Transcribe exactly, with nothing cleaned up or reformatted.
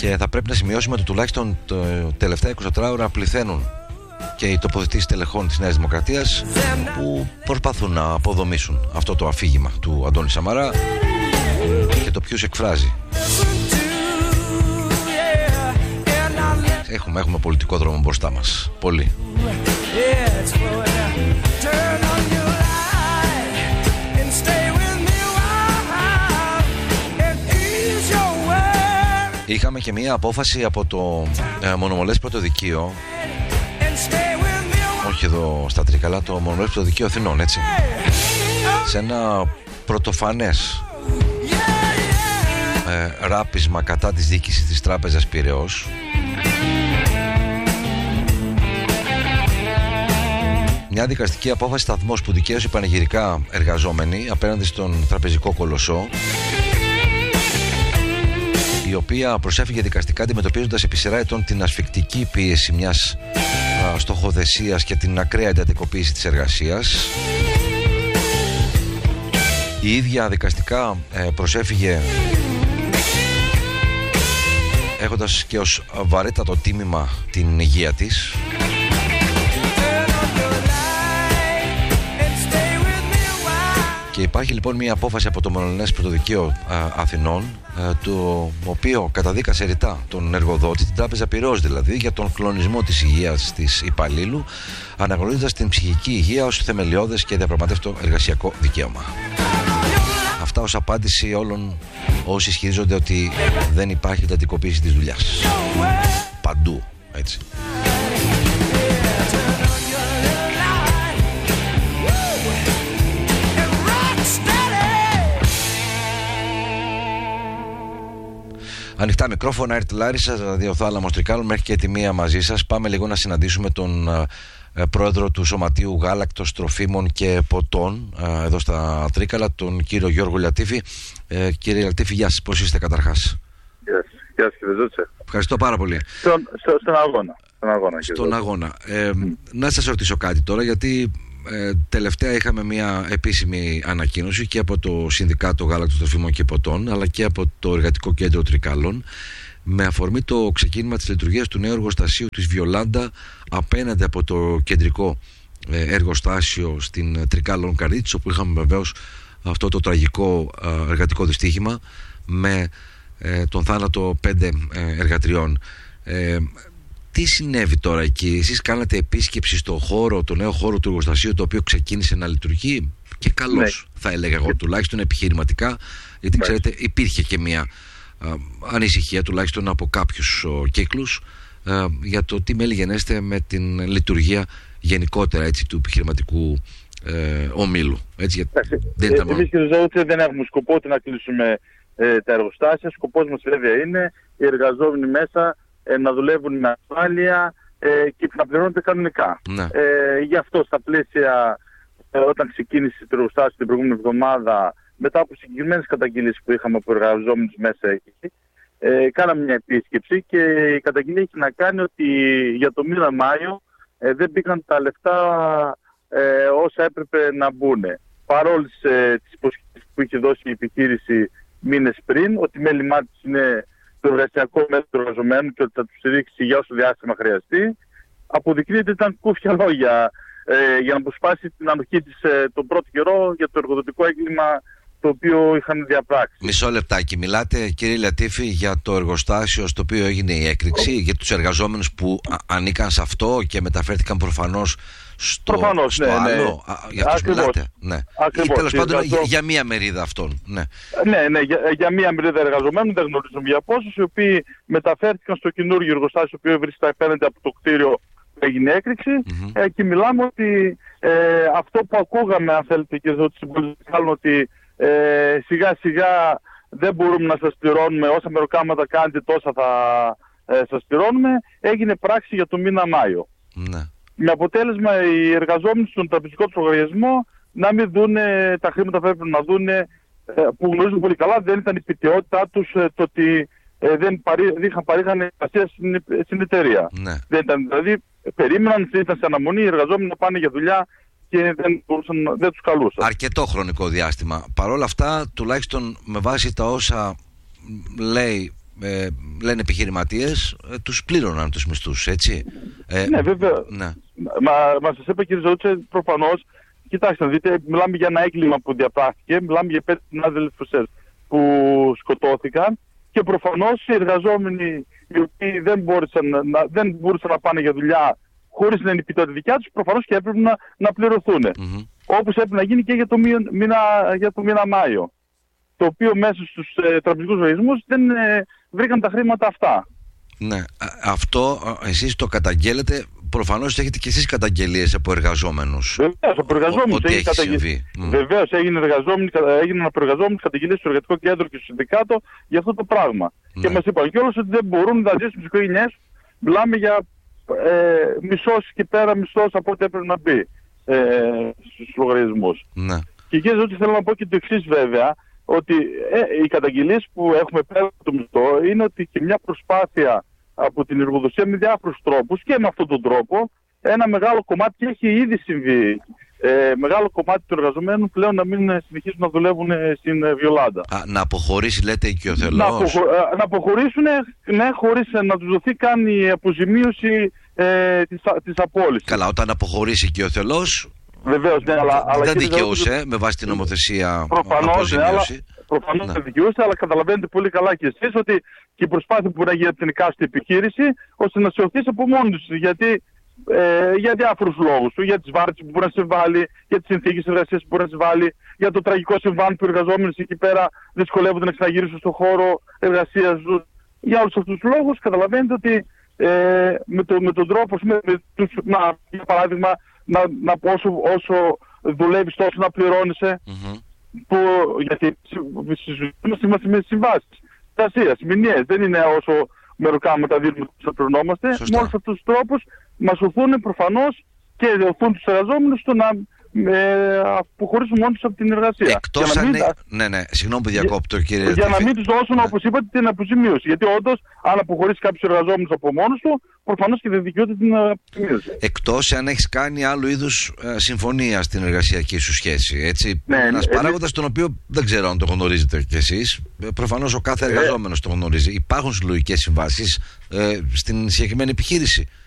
Και θα πρέπει να σημειώσουμε ότι τουλάχιστον το τελευταία εικοσιτετρά ώρα πληθαίνουν και οι τοποθετήσεις τελεχών της Νέας Δημοκρατίας που προσπαθούν να αποδομήσουν αυτό το αφήγημα του Αντώνη Σαμαρά και το ποιους εκφράζει. Έχουμε, έχουμε πολιτικό δρόμο μπροστά μας. Πολύ. Είχαμε και μία απόφαση από το ε, Μονομολές Πρωτοδικείο, όχι εδώ στα Τρίκαλα, το Μονομολές Πρωτοδικείο Αθηνών, έτσι, σε ένα πρωτοφανές ε, ράπισμα κατά της διοίκησης της Τράπεζας Πειραιώς. Μια δικαστική απόφαση σταθμός που δικαίωσε πανηγυρικά εργαζόμενοι απέναντι στον τραπεζικό κολοσσό, η οποία προσέφυγε δικαστικά αντιμετωπίζοντας επί σειρά ετών την ασφικτική πίεση μιας α, στοχοθεσίας και την ακραία εντατικοποίηση της εργασίας. Η ίδια δικαστικά ε, προσέφυγε έχοντας και ως βαρύτατο τίμημα την υγεία της. Και υπάρχει λοιπόν μια απόφαση από το Μονομολές Πρωτοδικείο Αθηνών, α, το οποίο καταδίκασε ρητά τον εργοδότη, την Τράπεζα Πειραιώς δηλαδή, για τον κλονισμό της υγείας της υπαλλήλου, αναγνωρίζοντας την ψυχική υγεία ως θεμελιώδες και διαπραγματεύτο εργασιακό δικαίωμα. Αυτά ως απάντηση όλων όσοι ισχυρίζονται ότι δεν υπάρχει εντατικοποίηση της δουλειάς. Παντού, έτσι. Ανοιχτά μικρόφωνα, Ερτ Λάρισα, ραδιοθάλαμος Τρικάλων, μέχρι και τη μία μαζί σας. Πάμε λίγο να συναντήσουμε τον ε, πρόεδρο του Σωματείου Γάλακτος, Τροφίμων και Ποτών ε, εδώ στα Τρίκαλα, τον κύριο Γιώργο Λατίφη. Ε, κύριε Λατίφη, γεια σας, πώς είστε καταρχάς? Γεια σας, γεια σας κύριε Ζώτσε. Ευχαριστώ πάρα πολύ. Στον, στο, στον αγώνα. Στον αγώνα, στον αγώνα. Ε, mm. Να σας ρωτήσω κάτι τώρα, γιατί Ε, τελευταία είχαμε μια επίσημη ανακοίνωση και από το Συνδικάτο Γάλακτος, Τροφίμων και Ποτών, αλλά και από το Εργατικό Κέντρο Τρικάλων, με αφορμή το ξεκίνημα της λειτουργίας του νέου εργοστασίου της Βιολάντα απέναντι από το κεντρικό ε, εργοστάσιο στην Τρικάλων Καρδίτσης, όπου είχαμε βεβαίως αυτό το τραγικό ε, εργατικό δυστύχημα με ε, τον θάνατο πέντε ε, εργατριών. Ε, Τι συνέβη τώρα εκεί? Εσείς κάνατε επίσκεψη στο χώρο, το νέο χώρο του εργοστασίου, το οποίο ξεκίνησε να λειτουργεί και καλώς, ναι, θα έλεγα εγώ, τουλάχιστον επιχειρηματικά, γιατί ναι, ξέρετε υπήρχε και μια α, ανησυχία τουλάχιστον από κάποιους ο, κύκλους α, για το τι μελιγενέστε με την λειτουργία γενικότερα, έτσι, του επιχειρηματικού ε, ομίλου. Έτσι, για, δεν ήταν εμείς κύριε Ζώδη δεν έχουμε σκοπό να κλείσουμε ε, τα εργοστάσια. Σκοπός μας βέβαια είναι οι εργαζόμενοι μέσα Ε, να δουλεύουν με ασφάλεια ε, και να πληρώνονται κανονικά. Ναι. Ε, γι' αυτό στα πλαίσια, ε, όταν ξεκίνησε το εργοστάσιο την προηγούμενη εβδομάδα, μετά από συγκεκριμένες καταγγελίες που είχαμε από εργαζόμενους μέσα εκεί, ε, κάναμε μια επίσκεψη και η καταγγελία έχει να κάνει ότι για το μήνα Μάιο ε, δεν μπήκαν τα λεφτά ε, όσα έπρεπε να μπουν. Παρόλες ε, τις υποσχέσεις που είχε δώσει η επιχείρηση μήνες πριν, ότι μέλημά της είναι το εργασιακό μέτρο του εργαζομένου και ότι θα του στηρίξει για όσο διάστημα χρειαστεί, αποδεικνύεται ήταν κούφια λόγια ε, για να αποσπάσει την ανοχή της ε, τον πρώτο καιρό για το εργοδοτικό έγκλημα το οποίο είχαν διαπράξει. Μισό λεπτάκι. Μιλάτε, κύριε Λατίφη, για το εργοστάσιο στο οποίο έγινε η έκρηξη, για τους εργαζόμενους που ανήκαν σε αυτό και μεταφέρθηκαν προφανώς στο, προφανώς, στο ναι, άλλο. Ναι. Α, για αυτούς μιλάτε. Ναι. Ακριβώς. Τέλος πάντων, αυτό... για, για μία μερίδα αυτών. Ναι, ναι, ναι για, για μία μερίδα εργαζομένων, δεν γνωρίζουμε για πόσους, οι οποίοι μεταφέρθηκαν στο καινούργιο εργοστάσιο, το οποίο βρίσκεται απέναντι από το κτίριο που έγινε έκρηξη. Mm-hmm. Ε, και μιλάμε ότι ε, αυτό που ακούγαμε, αν θέλετε, και εδώ στην πολιτική, ότι ε, σιγά σιγά δεν μπορούμε να σας πληρώνουμε, όσα μεροκάματα κάνετε τόσα θα ε, σας πληρώνουμε, έγινε πράξη για το μήνα Μάιο. Ναι. Με αποτέλεσμα οι εργαζόμενοι στον τραπεζικό του λογαριασμό να μην δουν τα χρήματα που έπρεπε να δουν, που γνωρίζουν πολύ καλά, δεν ήταν η ποιότητά τους το ότι δεν, παρή, δεν είχαν παρήχαν εργασία στην, στην εταιρεία. Ναι. Δεν ήταν, δηλαδή περίμεναν, ήταν σε αναμονή οι εργαζόμενοι να πάνε για δουλειά και δεν, μπορούσαν, δεν τους καλούσαν. Αρκετό χρονικό διάστημα. Παρ' όλα αυτά, τουλάχιστον με βάση τα όσα λέει ε, λένε επιχειρηματίες, ε, τους πλήρωναν τους μισθούς, έτσι. Ε, ναι, βέβαια. Ναι. Μα, μα σας είπα, κύριε Ζώτσε, προφανώς, κοιτάξτε, δείτε, μιλάμε για ένα έγκλημα που διαπράχθηκε, μιλάμε για πέντε συνάδελφους που σκοτώθηκαν και προφανώς οι εργαζόμενοι οι οποίοι δεν μπορούσαν να, δεν μπορούσαν να πάνε για δουλειά χωρίς να είναι η πιτότητα δικιά τους, προφανώς και έπρεπε να, να πληρωθούν. Mm-hmm. Όπως έπρεπε να γίνει και για το μήνα, για το μήνα Μάιο. Το οποίο μέσα στους ε, τραπεζικούς λογαριασμούς δεν ε, βρήκαν τα χρήματα αυτά. Ναι, αυτό εσείς το καταγγέλλετε. Προφανώς έχετε και εσείς καταγγελίες από εργαζόμενους. Βεβαίως, από εργαζόμενους. Ό,τι έχει συμβεί. Βεβαίως, έγιναν από εργαζόμενους καταγγελίες στο Εργατικό Κέντρο και στο Συνδικάτο για αυτό το πράγμα. Ναι. Και μας είπαν κιόλας ότι δεν μπορούν να ζήσουν τις οικογένειές. Μιλάμε για ε, μισός και πέρα μισός από ό,τι έπρεπε να μπει ε, στους λογαριασμούς. Ναι. Και εκεί ότι θέλω να πω και το εξής βέβαια, ότι ε, οι καταγγελίες που έχουμε πέρα από το μισθό είναι ότι και μια προσπάθεια από την εργοδοσία με διάφορους τρόπους και με αυτόν τον τρόπο ένα μεγάλο κομμάτι, και έχει ήδη συμβεί, ε, μεγάλο κομμάτι των εργαζομένων πλέον να μην συνεχίσουν να δουλεύουν στην Βιολάντα. Α, να αποχωρήσει λέτε οικειοθελώς. Να, αποχω, να αποχωρήσουν, ναι, χωρίς να τους δοθεί καν η αποζημίωση ε, της, της απόλυσης. Καλά, όταν αποχωρήσει οικειοθελώς, βεβαίως, ναι, αλλά, αλλά δεν δικαιούσε ότι... με βάση την νομοθεσία προφανώς, ναι, αλλά, προφανώς ναι. δεν δικαιούσε, αλλά καταλαβαίνετε πολύ καλά και εσείς ότι και η προσπάθεια που να γίνει από την εκάστοτε επιχείρηση ώστε να σε οθήσει από μόνη τους, γιατί ε, για διάφορους λόγους του, για τις βάρες που μπορεί να συμβάλλει, για τις συνθήκες εργασίας που μπορεί να συμβάλλει, για το τραγικό συμβάν που οι εργαζόμενοι εκεί πέρα δυσκολεύονται να ξαναγυρίσουν στον χώρο εργασίας τους. Για όλους αυτούς τους λόγους καταλαβαίνετε ότι ε, με, το, με τον τρόπο, με, με τους, να, για παράδειγμα, να, να πω όσο, όσο δουλεύεις τόσο να πληρώνεσαι, mm-hmm. που, γιατί είμαστε με συμβάσεις εργασίας, μηνιαίες, δεν είναι όσο μεροκάμα τα δίνουμε που πληρωνόμαστε. Με όλους αυτούς τους τρόπους μας οθούν προφανώς και οθούν τους εργαζόμενους στο να ε, αποχωρήσουν μόνοι τους από την εργασία. Εκτός αν... μην... Ναι, ναι, συγγνώμη που διακόπτω κύριε. Για, για να μην τους δώσουν, ναι. όπως είπατε, την αποζημίωση. Γιατί όντως, αν αποχωρήσει κάποιος εργαζόμενος από μόνος του, προφανώς και δεν δικαιούται την αποζημίωση. Εκτός αν έχεις κάνει άλλου είδους ε, συμφωνία στην εργασιακή σου σχέση. Έτσι. Ναι, ένας ναι, παράγοντας ναι. τον οποίο δεν ξέρω αν το γνωρίζετε κι εσείς. Προφανώς ο κάθε εργαζόμενος το γνωρίζει. Υπάρχουν συλλογικές συμβάσεις ε, στην συγκεκριμένη επιχείρηση.